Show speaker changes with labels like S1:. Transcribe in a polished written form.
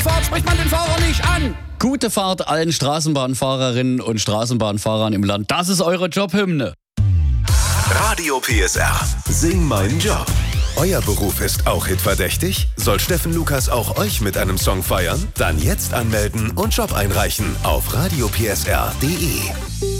S1: Fahrt spricht man den Fahrer nicht an.
S2: Gute Fahrt allen Straßenbahnfahrerinnen und Straßenbahnfahrern im Land. Das ist eure Jobhymne.
S3: Radio PSR. Sing meinen Job. Euer Beruf ist auch hitverdächtig? Soll Steffen Lukas auch euch mit einem Song feiern? Dann jetzt anmelden und Job einreichen auf radiopsr.de.